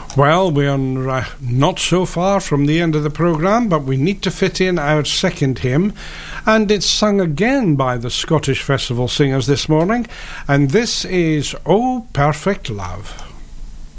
Well, we are not so far from the end of the programme, but we need to fit in our second hymn, and it's sung again by the Scottish Festival Singers this morning, and this is "O Perfect Love."